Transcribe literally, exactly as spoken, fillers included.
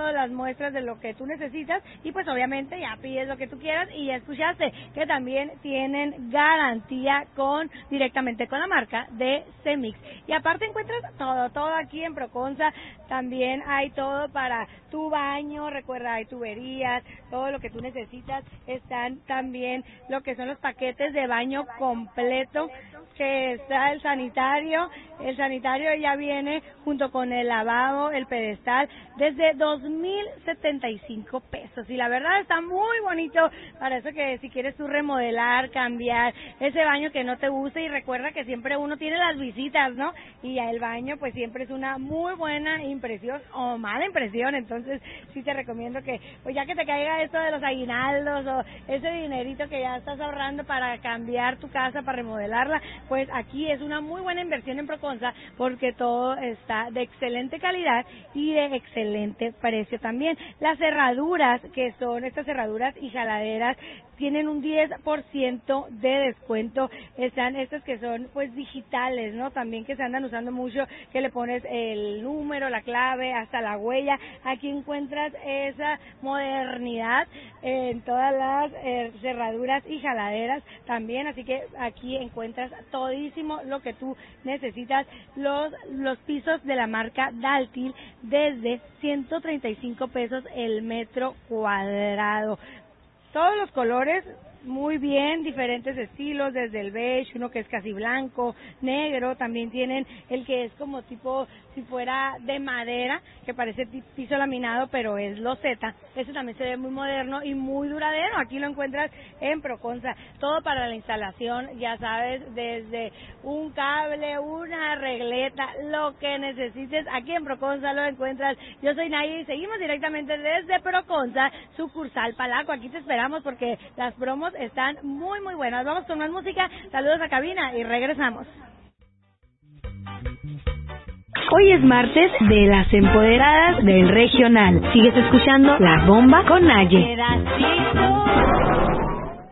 todas las muestras de lo que tú necesitas y pues obviamente ya pides lo que tú quieras y ya escuchaste que también tienen garantía con directamente con la marca de Cemix. Y aparte encuentras todo, todo aquí en Proconza, también hay todo para tu baño, recuerda, hay tuberías, todo lo que tú necesitas, están también lo que son los paquetes de baño completo, que está el sanitario, el sanitario ya viene junto con el lavabo, el pedestal, desde dos mil setenta y cinco pesos, y la verdad está muy bonito, para eso que si quieres tú remodelar, cambiar ese baño que no te gusta, y recuerda que siempre uno tiene las visitas, ¿no? Y el baño pues siempre es una muy buena impresión o mala impresión, entonces sí te recomiendo que, pues ya que te caiga esto de los aguinaldos o ese dinerito que ya estás ahorrando para cambiar tu casa, para remodelarla, pues aquí es una muy buena inversión en Proconza porque todo está de excelente calidad y de excelente precio también. Las cerraduras, que son estas cerraduras y jaladeras, tienen un diez por ciento de descuento. Están estas que son pues digitales, ¿no? También que se andan usando mucho, que le pones el número, la clave, hasta la huella. Aquí encuentras esa modernidad en todas las eh, cerraduras y jaladeras también, así que aquí encuentras todísimo lo que tú necesitas. Los los pisos de la marca Daltil desde ciento treinta y cinco pesos el metro cuadrado. Todos los colores muy bien, diferentes estilos, desde el beige, uno que es casi blanco, negro, también tienen el que es como tipo, si fuera de madera, que parece piso laminado, pero es loseta. Ese también se ve muy moderno y muy duradero. Aquí lo encuentras en Proconza. Todo para la instalación, ya sabes, desde un cable, una regleta, lo que necesites, aquí en Proconza lo encuentras. Yo soy Naya y seguimos directamente desde Proconza, sucursal Palaco. Aquí te esperamos porque las promos están muy muy buenas. Vamos con más música, saludos a cabina y regresamos. Hoy es martes de las empoderadas del regional. Sigues escuchando La Bomba con Naye. Pedacito